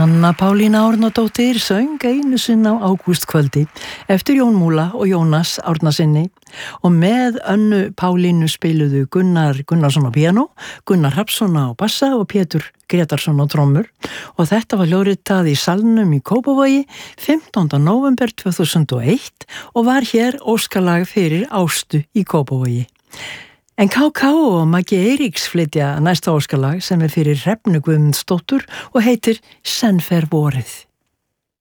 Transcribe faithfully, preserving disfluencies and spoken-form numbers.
Anna Pálína Árnadóttir söng einu sinn á ágústkvöldi eftir Jón Múla og Jónas Árnasinni og með Önnu Pálínu spiluðu Gunnar Gunnarsson á píanó, Gunnar Hrafnsson á bassa og Pétur Grétarsson á trommur og þetta var hljóðritað í Salnum í Kópavogi fimmtánda nóvember tvö þúsund og eitt og var hér óskalag fyrir Ástu í Kópavogi. En Ká Ká og Maggi Eiríks flytja næsta óskalag sem er fyrir Hrefnu Guðmundsdóttur og heitir Senn fer vorið.